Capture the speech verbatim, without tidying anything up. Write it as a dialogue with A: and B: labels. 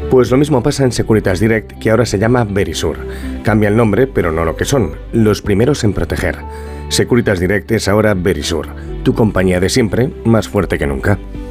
A: Pues lo mismo pasa en Securitas Direct, que ahora se llama Verisur. Cambia el nombre, pero no lo que son, los primeros en proteger. Securitas Direct es ahora Verisur, tu compañía de siempre, más fuerte que nunca.